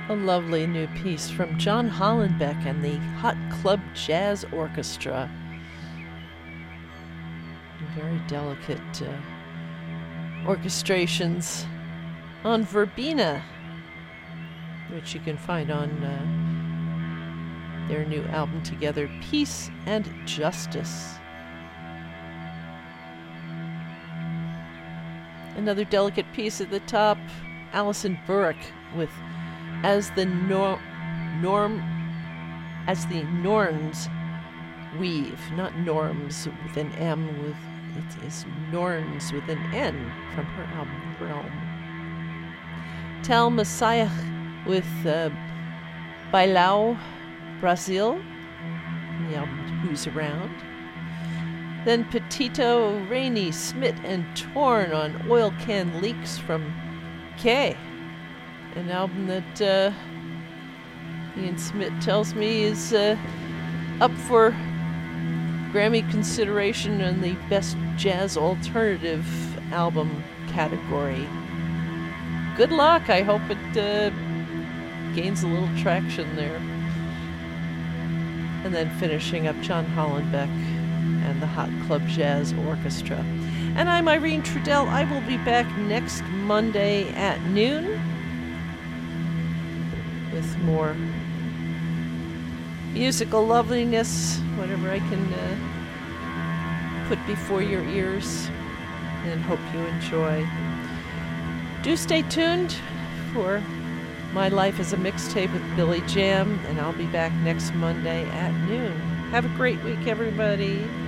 A lovely new piece from John Hollenbeck and the Hot Club Jazz Orchestra. Very delicate orchestrations on Verbena, which you can find on their new album together, Peace and Justice. Another delicate piece at the top, Alison Burke with As the Norns Weave, not Norms with an M, it is Norns with an N from her album Realm. Tal Messiah with Bailao Brazil, the album Who's Around. Then Petito, Rainey, Smith, and Torn on Oil Can Leaks from K, an album that Ian Smith tells me is up for Grammy consideration in the Best Jazz Alternative Album category. Good luck. I hope it gains a little traction there. And then finishing up John Hollenbeck and the Hot Club Jazz Orchestra. And I'm Irene Trudell. I will be back next Monday at noon with more musical loveliness, whatever I can put before your ears, and hope you enjoy. Do stay tuned for My Life as a Mixtape with Billy Jam, and I'll be back next Monday at noon. Have a great week, everybody.